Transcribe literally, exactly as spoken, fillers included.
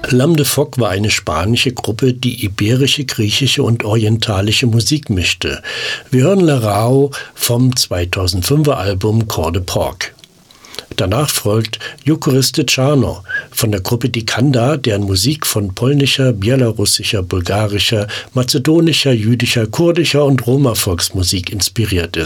L'Âme de Phoque war eine spanische Gruppe, die iberische, griechische und orientalische Musik mischte. Wir hören Lerao vom zweitausendfünfer Album Cor de Porc. Danach folgt Eucharisty Czarno von der Gruppe Dikanda, deren Musik von polnischer, belarussischer, bulgarischer, mazedonischer, jüdischer, kurdischer und Roma-Volksmusik inspiriert ist.